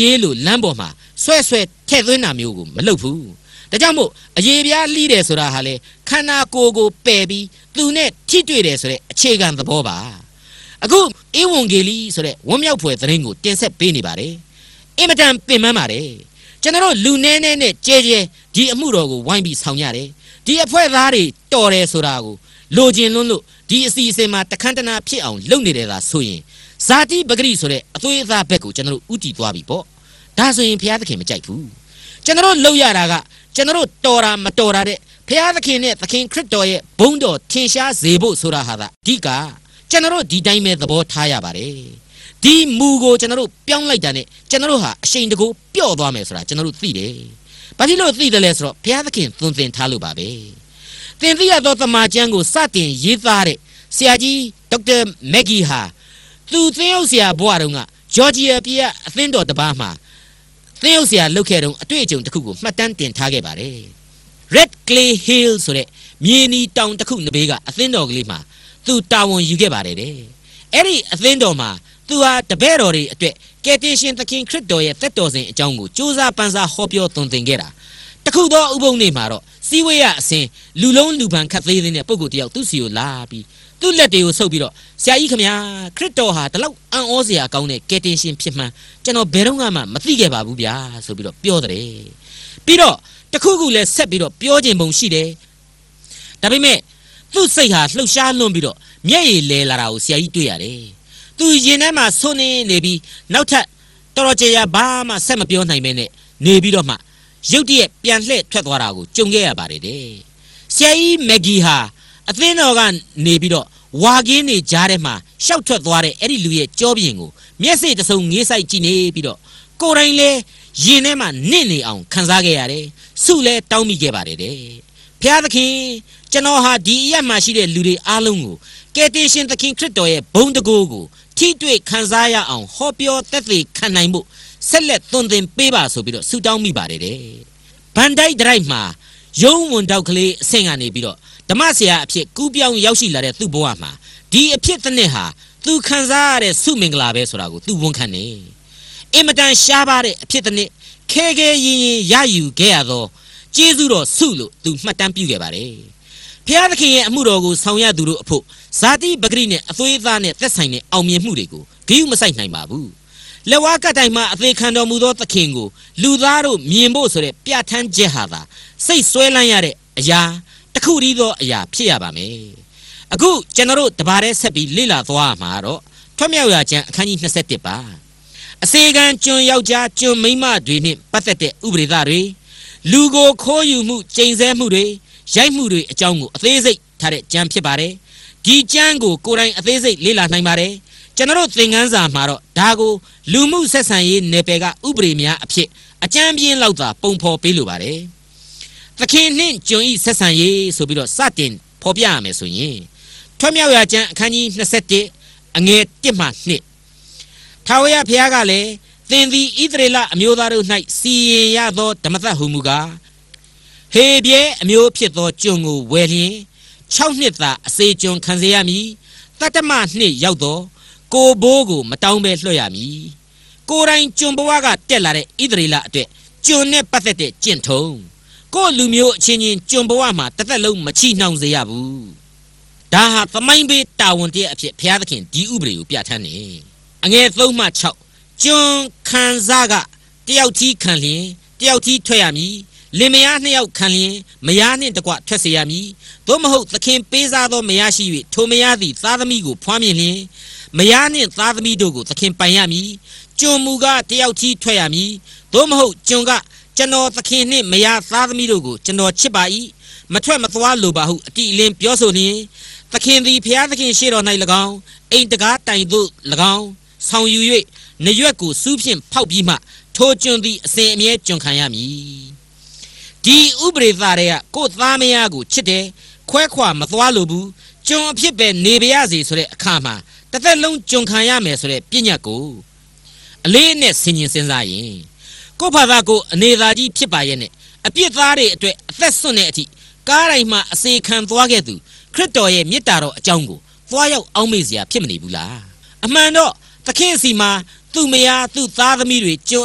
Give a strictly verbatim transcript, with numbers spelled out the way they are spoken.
ရေးလိုလမ်းပေါ်မှာဆွဲဆွဲထဲ့သွင်းတာမျိုးကိုမလုပ်ဘူးဒါကြောင့်မို့အရေးပြားလှီးတယ်ဆိုတာဟာလေခန္ဓာကိုယ်ကိုပယ်ပြီးသူနဲ့ထိတွေ့တယ်ဆိုတဲ့အခြေခံသဘောပါအခုဧဝံဂေလိဆိုတဲ့ဝမ်းမြောက်ဖွယ်သတင်းကိုတင်ဆက်ပေးနေပါတယ်အင်မတန်ပင်ပန်းပါတယ်ကျွန်တော်လူနဲနဲနဲ့ကြဲကြဲဒီအမှုတော်ကိုဝိုင်းပြီးဆောင်ရတယ်ဒီအဖွဲ့သားတွေတော်တယ်ဆိုတာကိုလိုချင်လွန်းလို့ဒီအစီအစဉ်မှာတခန်းတနာဖြစ်အောင်လုပ်နေတယ်သာဆိုရင်ဇာတိပဂရိဆိုတဲ့အသွေးအသားဘက်ကိုကျွန်တော်ဥတီသွားပြီပေါ့ဒါဆိုရင်ဘုရားသခင်မကြိုက်ဘူးကျွန်တော်လုပ်ရတာကကျွန်တော်တော်တာမတော်တာတဲ့ဘုရားသခင်နဲ့သခင်ခရစ်တော်ရဲ့ဘုန်းတော်ထင်ရှားစေဖို့ဆိုတာဟာသာအဓိကကျွန်တော်ဒီတိုင်းပဲသဘောထားရပါတယ်ဒီမူကိုကျွန်တော်ပြောင်းလိုက်တာနဲ့ကျွန်တော်ဟာအရှိန်တကူပျော့သွားမယ်ဆိုတာကျွန်တော်သိတယ်ဘာဖြစ်လို့သိတယ်လဲဆိုတော့ဘုရားသခင်သွန်သင်ထားလို့ပါပဲသင်သိရသောသမာကျမ်းကိုစတင်ရေးသားတဲ့ဆရာကြီးဒေါက်တာမက်ဂီဟာသူသင်ရောက်ဆရာဘွားတုန်းကဂျော်ဂျီယာပြည်အသင်းတော်တစ်ပါးမှာသင်ရောက်ဆရာလုပ်ခဲ့တုန်းအတွေ့အကြုံတစ်ခုကိုမှတ်တမ်းတင်ထားခဲ့ပါတယ် Red Clay Hill ဆိုတဲ့မြေနီတောင်တစ်ခုနဘေးကအသင်းတော်ကလေးမှာသူတာဝန်ယူခဲ့ပါတယ်တဲ့အဲ့ဒီအသင်းတော်မှာသူဟာတပည့်တော်တွေအတွက်ကယ်တင်ရှင်သခင်ခရစ်တော်ရဲ့သက်တော်စဉ်အကြောင်းကိုစူးစမ်းပန်းစားဟောပြောသွန်သင်ခဲ့တာတခုသောဥပုံနေ့မှာတော့စီဝေးရအစဉ်လူလုံးလူပန်ခတ်သေးသေးနဲ့ပုံကိုတယောက်သူ့စီကိုလာပြီးသူ့လက်တွေကိုဆုပ်ပြီးတော့ဆရာကြီးခင်ဗျာခရစ်တော်ဟာဒီလောက်အံ့ဩစရာကောင်းတဲ့ကယ်တင်ရှင်ဖြစ်မှန်းကျွန်တော်ဘယ်တော့မှမသိခဲ့ပါဘူးဗျာဆိုပြီးတော့ပြောတယ်ပြီးတော့တခုခုလည်းဆက်ပြီးတော့ပြောခြင်းပုံရှိတယ်ဒါပေမဲ့သူ့စိတ်ဟာလှုပ်ရှားလွန်ပြီးတော့မျက်ရည်လဲလာတာကိုဆရာကြီးတွေ့ရတယ်သူရင်ထဲမှာဆွနေနေပြီးနောက်ထပ်တော်တော်ကြာဘာမှဆက်မပြောနိုင်ပဲနဲ့နေပြီးတော့မှရုတ်တရက်ပြန်လှည့်ထွက်သွားတာကိုကြုံခဲ့ရပါတယ်တဲ့ဆရာကြီးမက်ဂီဟာအသင်းတော်ကနေပြီးတော့ဝါကင်းနေကြားထဲမှာရှောက်ထွက်သွားတဲ့အဲ့ဒီလူရဲ့ကြောပြင်ကိုမျက်စိတစုံငေးဆိုင်ကြည့်နေပြီးတော့ကိုယ်တိုင်လဲရင်ထဲမှာနစ်နေအောင်ခံစားခဲ့ရတယ်ဆုလဲတောင်းမိခဲ့ပါတယ်တဲ့ဘုရားသခင်ကျွန်တော်ဟာဒီအရက်မှာရှိတဲ့လူတွေအားလုံးကိုကယ်တင်ရှင်သခင်ခရစ်တော်ရဲ့ဘုန်းတကူကိုထိတွေ့ခံစားရအောင်ဟောပြောသက်သေခံနိုင်ဖို့ဆက်လက်သွန်သင်ပေးပါဆိုပြီးတော့ဆုတောင်းမိပါတယ်တဲ့ဗန်ဒိုက်ဒရိုက်မှာယုံဝန်တောက်ကလေးအဆင့်ကနေပြီးတော့ဓမ္မဆရာအဖြစ်ကူးပြောင်းရောက်ရှိလာတဲ့သူ့ဘဝမှာဒီအဖြစ်တစ်နှစ်ဟာသူခံစားရတဲ့ဆုမင်္ဂလာပဲဆိုတာကိုသူဝန်ခံနေအင်မတန်ရှားပါတဲ့အဖြစ်တစ်နှစ်ခဲခဲရင်ရင်ရယူခဲ့ရသောကျေးဇူးတော်ဆုလို့သူမှတ်တမ်းပြုခဲ့ပါတယ်ဘုရားသခင်ရဲ့အမှုတော်ကိုဆောင်ရသူတို့အဖို့ဇာတိပဂရိနဲ့အသွေးသားနဲ့သက်ဆိုင်တဲ့အောင်မြင်မှုတွေကိုဂရုမစိုက်နိုင်ပါဘူးလက်ဝါးကတိုင်မှာအသေးခံတော်မူသောသခင်ကိုလူသားတို့မြင်ဖို့ဆိုတဲ့ပြဋ္ဌာန်းချက်ဟာသာစိတ်ဆွဲလန်းရတဲ့အရာတစ်ခုတည်းသောအရာဖြစ်ရပါမယ်အခုကျွန်တော်တို့တပါးတည်းဆက်ပြီးလေ့လာသွားမှာတော့ထွတ်မြောက်ရာကျမ်းအခန်းကြီး၂၁ပါအစေခံကျွန်ယောက်ျားကျွန်မိန်းမတွေနဲ့ပတ်သက်တဲ့ဥပဒေသားတွေလူကိုခိုးယူမှုကျိန်ဆဲမှုတွေရိုက်မှုတွေအကြောင်းကိုအသေးစိတ်ထားတဲ့ကျမ်းဖြစ်ပါတယ်ဒီကျမ်းကိုကိုယ်တိုင်အသေးစိတ်လေ့လာနိုင်ပါတယ်ကျွန်တော်တို့သင်ခန်းစာမှာတော့ဒါကိုလူမှုဆက်ဆံရေးနယ်ပယ်ကဥပဒေများအဖြစ်အကျမ်းပြင်းလောက်သာပုံဖော်ပေးလိုပါတယ်သခင်နှင့်ကျွန်ဤဆက်ဆံရေးဆိုပြီးတော့စတင်ဖော်ပြရမယ်ဆိုရင်ထွတ်မြောက်ရာကျမ်းအခန်းကြီး၂၁အငယ်၁မှ၂ထာဝရဘုရားကလည်းသင်သည်ဣသရေလအမျိုးသားတို့၌စီရင်ရသောဓမ္မသတ်ဟုမူကားဟေပြဲအမျိုးဖြစ်သောကျွန်ကိုဝယ်လျင်၆နှစ်သာအစေကျွန်ခံစေရမည်တတ္တမနှစ်ရောက်သောကိုဘိုးကိုမတောင်းပဲလွှတ်ရမည်ကိုယ်တိုင်ကျွန်ဘဝကတက်လာတဲ့ဣသရေလအတွက်ကျွန်နဲ့ပတ်သက်တဲ့ကျင့်ထုံးကိုလူမျိုးအချင်းချင်းကျွန်ဘဝမှာတစ်သက်လုံးမချိနှောင်စေရဘူးဒါဟာသမိုင်းပေးတာဝန်တည်းအဖြစ်ဘုရားသခင်ဒီဥပဒေကိုပြဋ္ဌာန်းနေအငယ်၃မှ၆ကျွန်ခံစားကတယောက်ကြီးခံလျင်တယောက်ကြီးထွက်ရမည်လင်မယားနှစ်ယောက်ခံလျင်မယားနှင့်တကွထွက်စေရမည်သို့မဟုတ်သခင်ပေးစားသောမယားရှိ၍ထိုမယားသည်သားသမီးကိုဖွားမြင်လျင်မယားနှင့်သားသမီးတို့ကိုသခင်ပိုင်ရမည်ကျွန်မူကားတယောက်ကြီးထွက်ရမည်သို့မဟုတ်ကျွန်ကကျွန်တော်သခင်နှင့်မယားသားသမီးတို့ကိုကျွန်တော်ချစ်ပါ၏မထွက်မသွားလိုပါဟုအတိအလင်းပြောဆိုလျင်သခင်သည်ဖျားသခင်ရှေ့တော်၌၎င်းအိမ်တကားတိုင်သို့၎င်းဆောင်ယူ၍နရွက်ကိုစူးဖြင့်ဖောက်ပြီးမှထိုကျွန်သည်အစဉ်အမြဲကျွန်ခံရမည်ဒီဥပဒေသားတွေကကိုသားမယားကိုချစ်တယ်ခွဲခွာမသွားလိုဘူးကျွန်အဖြစ်ပဲနေပါရစေဆိုတဲ့အခါမှာတစ်သက်လုံးကျွန်ခံရမယ်ဆိုတဲ့ပြညတ်ကိုအလေးနဲ့ဆင်ញင်စဉ်းစားရင်ကိုဘာသာကိုအနေသာကြီးဖြစ်ပါရဲ့နဲ့အပြစ်သားတွေအတွက်အသက်ဆွန့်တဲ့အထိကားတိုင်းမှာအစေခံသွားခဲ့သူခရစ်တော်ရဲ့မြတ်တာတော်အကြောင်းကိုသွားရောက်အောက်မေ့စရာဖြစ်မနေဘူးလားအမှန်တော့သခင်စီမှာသူ့မယားသူ့သားသမီးတွေကျွန်